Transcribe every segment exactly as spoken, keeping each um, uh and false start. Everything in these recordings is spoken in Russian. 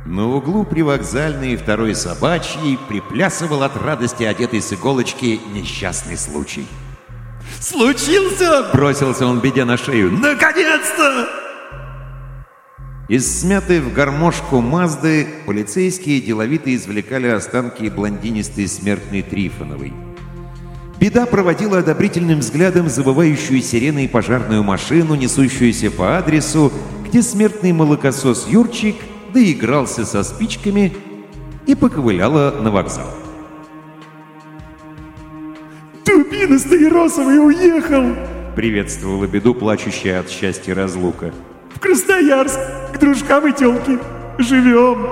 На углу привокзальной и второй собачьей приплясывал от радости одетый с иголочки несчастный случай. «Случился?» — бросился он беде на шею. «Наконец-то!» Из смятой в гармошку Мазды полицейские деловито извлекали останки блондинистой смертной Трифоновой. Беда проводила одобрительным взглядом забывающую сиреной пожарную машину, несущуюся по адресу, где смертный молокосос Юрчик доигрался со спичками и поковыляла на вокзал. «Дубина Стаиросовый уехал!» — приветствовала Беду плачущая от счастья разлука. «В Красноярск, к дружкам и тёлке. Живем!»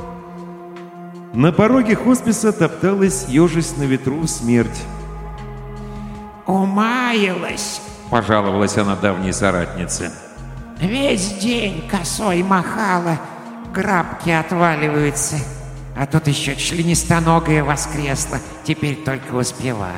На пороге хосписа топталась, ежась на ветру, смерть. «Умаялась!» — пожаловалась она давней соратнице. «Весь день косой махала, грабки отваливаются. А тут еще членистоногая воскресла, теперь только успевай».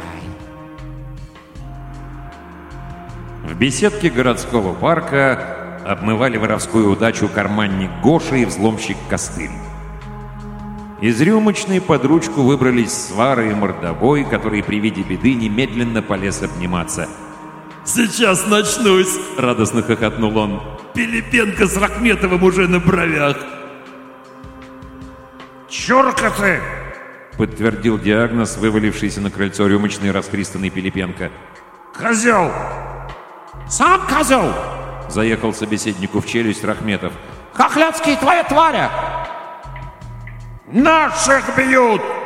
В беседке городского парка обмывали воровскую удачу карманник Гоша и взломщик Костыль. Из рюмочной под ручку выбрались Свара и Мордобой, который при виде беды немедленно полез обниматься. «Сейчас начнусь!» — радостно хохотнул он. «Пилипенко с Рахметовым уже на бровях!» «Чурка ты!» — подтвердил диагноз, вывалившийся на крыльцо рюмочный расхристанный Пилипенко. «Козел!» «Сам козел!» — заехал собеседнику в челюсть Рахметов. «Хохляцкий, твоя тваря!» «Наших бьют!»